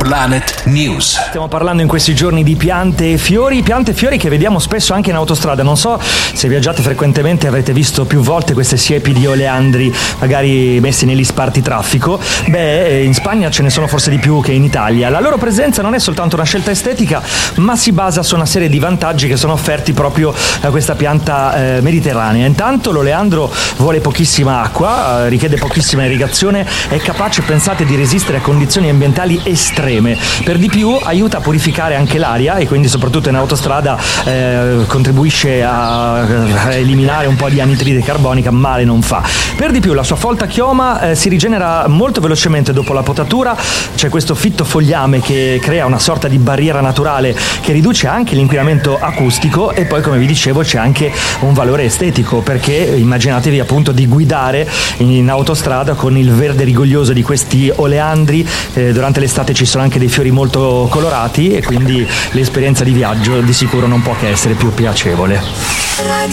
Planet News. Stiamo parlando in questi giorni di piante e fiori che vediamo spesso anche in autostrada. Non so se viaggiate frequentemente, avrete visto più volte queste siepi di oleandri magari messi negli spartitraffico. In Spagna ce ne sono forse di più che in Italia. La loro presenza non è soltanto una scelta estetica, ma si basa su una serie di vantaggi che sono offerti proprio da questa pianta mediterranea. Intanto l'oleandro vuole pochissima acqua, richiede pochissima irrigazione, è capace, pensate, di resistere a condizioni ambientali estreme. Per di più aiuta a purificare anche l'aria e quindi soprattutto in autostrada contribuisce a eliminare un po' di anidride carbonica, male non fa. Per di più la sua folta chioma si rigenera molto velocemente dopo la potatura. C'è questo fitto fogliame che crea una sorta di barriera naturale che riduce anche l'inquinamento acustico, e poi, come vi dicevo, c'è anche un valore estetico, perché immaginatevi appunto di guidare in autostrada con il verde rigoglioso di questi oleandri. Durante l'estate ci sono anche dei fiori molto colorati e quindi l'esperienza di viaggio di sicuro non può che essere più piacevole.